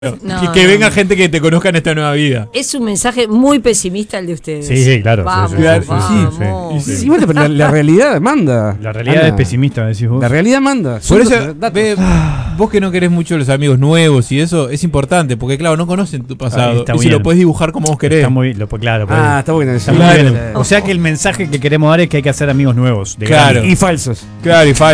No, que venga gente que te conozca en esta nueva vida. Es un mensaje muy pesimista el de ustedes. Sí, claro. Vamos, Sí. Sí, bueno, pero la realidad manda. La realidad es pesimista, decís vos. La realidad manda. Por eso, vos que no querés mucho los amigos nuevos y eso, es importante, porque claro, no conocen tu pasado. Y si lo podés dibujar como vos querés. Está muy claro. Está bueno eso. Está muy bien. O sea que el mensaje que queremos dar es que hay que hacer amigos nuevos. Claro. Y falsos. Claro, y falsos.